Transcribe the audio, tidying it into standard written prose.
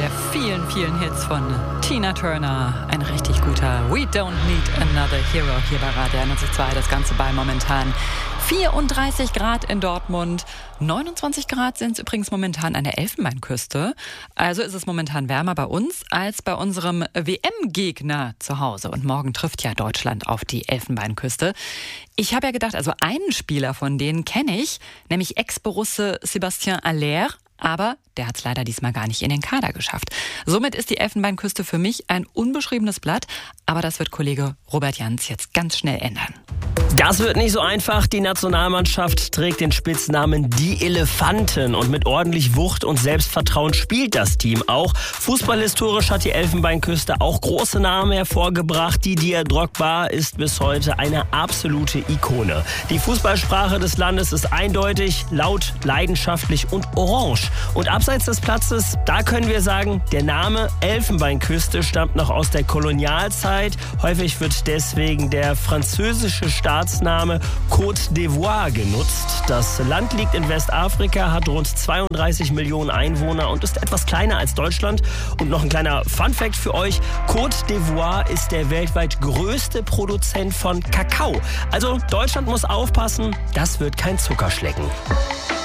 der vielen, vielen Hits von Tina Turner. Ein richtig guter We Don't Need Another Hero hier bei Radio 91.2. Das Ganze bei momentan 34 Grad in Dortmund. 29 Grad sind es übrigens momentan an der Elfenbeinküste. Also ist es momentan wärmer bei uns als bei unserem WM-Gegner zu Hause. Und morgen trifft ja Deutschland auf die Elfenbeinküste. Ich habe ja gedacht, also einen Spieler von denen kenne ich, nämlich Ex-Borusse Sébastien Haller. Aber der hat es leider diesmal gar nicht in den Kader geschafft. Somit ist die Elfenbeinküste für mich ein unbeschriebenes Blatt. Aber das wird Kollege Robert Jans jetzt ganz schnell ändern. Das wird nicht so einfach. Die Nationalmannschaft trägt den Spitznamen Die Elefanten. Und mit ordentlich Wucht und Selbstvertrauen spielt das Team auch. Fußballhistorisch hat die Elfenbeinküste auch große Namen hervorgebracht. Didier Drogba ist bis heute eine absolute Ikone. Die Fußballsprache des Landes ist eindeutig, laut, leidenschaftlich und orange. Und abseits des Platzes, da können wir sagen, der Name Elfenbeinküste stammt noch aus der Kolonialzeit. Häufig wird deswegen der französische Staatsname Côte d'Ivoire genutzt. Das Land liegt in Westafrika, hat rund 32 Millionen Einwohner und ist etwas kleiner als Deutschland. Und noch ein kleiner Funfact für euch: Côte d'Ivoire ist der weltweit größte Produzent von Kakao. Also Deutschland muss aufpassen, das wird kein Zuckerschlecken.